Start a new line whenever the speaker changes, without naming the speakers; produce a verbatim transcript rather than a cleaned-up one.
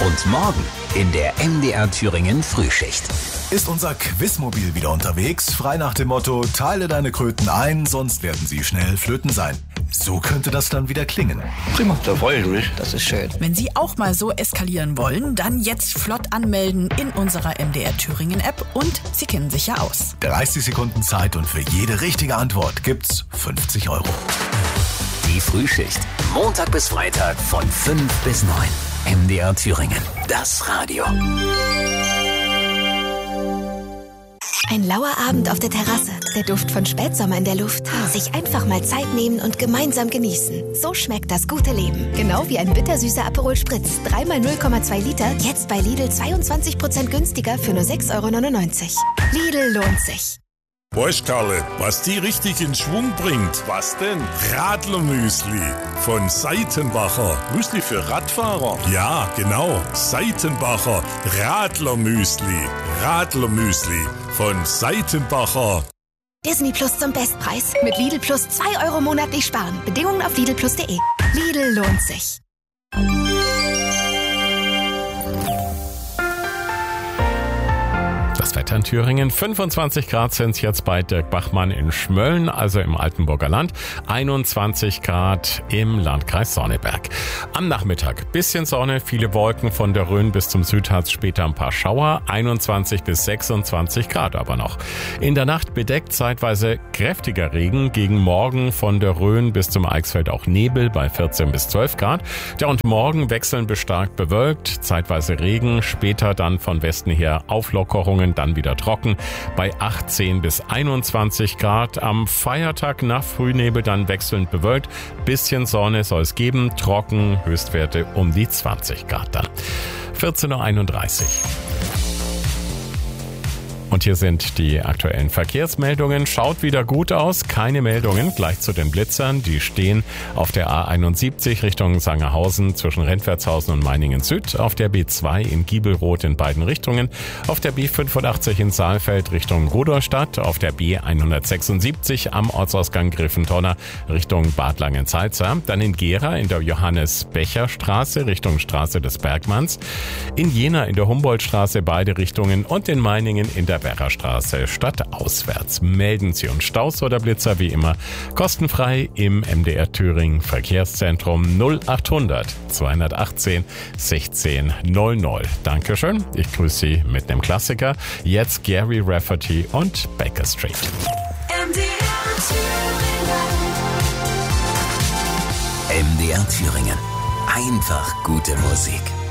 Und morgen in der M D R Thüringen Frühschicht.
Ist unser Quizmobil wieder unterwegs? Frei nach dem Motto, teile deine Kröten ein, sonst werden sie schnell Flöten sein. So könnte das dann wieder klingen.
Prima, da freue ich mich. Das ist schön.
Wenn Sie auch mal so eskalieren wollen, dann jetzt flott anmelden in unserer M D R Thüringen App und Sie kennen sich ja aus.
dreißig Sekunden Zeit und für jede richtige Antwort gibt's fünfzig Euro.
Die Frühschicht. Montag bis Freitag von fünf bis neun. M D R Thüringen. Das Radio.
Ein lauer Abend auf der Terrasse, der Duft von Spätsommer in der Luft. Sich einfach mal Zeit nehmen und gemeinsam genießen. So schmeckt das gute Leben. Genau wie ein bittersüßer Aperol Spritz. dreimal null Komma zwei Liter, jetzt bei Lidl zweiundzwanzig Prozent günstiger für nur sechs Euro neunundneunzig. Lidl lohnt sich.
Weißt Karle, was die richtig in Schwung bringt? Was denn? Radlermüsli von Seitenbacher. Müsli für Radfahrer? Ja, genau. Seitenbacher Radlermüsli. Radlermüsli von Seitenbacher.
Disney Plus zum Bestpreis. Mit Lidl Plus zwei Euro monatlich sparen. Bedingungen auf lidl plus punkt de. Lidl lohnt sich.
Das Wetter in Thüringen, fünfundzwanzig Grad sind es jetzt bei Dirk Bachmann in Schmölln, also im Altenburger Land, einundzwanzig Grad im Landkreis Sonneberg. Am Nachmittag bisschen Sonne, viele Wolken von der Rhön bis zum Südharz, später ein paar Schauer, einundzwanzig bis sechsundzwanzig Grad aber noch. In der Nacht bedeckt zeitweise kräftiger Regen, gegen Morgen von der Rhön bis zum Eichsfeld auch Nebel bei vierzehn bis zwölf Grad. Ja, und morgen wechseln bis stark bewölkt, zeitweise Regen, später dann von Westen her Auflockerungen, dann wieder trocken bei achtzehn bis einundzwanzig Grad. Am Feiertag nach Frühnebel dann wechselnd bewölkt. Bisschen Sonne soll es geben, trocken, Höchstwerte um die zwanzig Grad dann. vierzehn Uhr einunddreißig. Und hier sind die aktuellen Verkehrsmeldungen. Schaut wieder gut aus. Keine Meldungen. Gleich zu den Blitzern. Die stehen auf der A einundsiebzig Richtung Sangerhausen zwischen Rentwertshausen und Meiningen Süd. Auf der B zwei in Giebelroth in beiden Richtungen. Auf der B fünfundachtzig in Saalfeld Richtung Rudolstadt. Auf der B hundertsechsundsiebzig am Ortsausgang Griffentonner Richtung Bad Langensalza. Dann in Gera in der Johannes-Becher-Straße Richtung Straße des Bergmanns. In Jena in der Humboldtstraße beide Richtungen. Und in Meiningen in der Werrastraße stadtauswärts. Melden Sie uns Staus oder Blitzer wie immer kostenfrei im M D R Thüringen Verkehrszentrum null achthundert zweihundertachtzehn sechzehn null null. Dankeschön. Ich grüße Sie mit einem Klassiker. Jetzt Gary Rafferty und Baker Street.
M D R Thüringen. M D R Thüringen. Einfach gute Musik.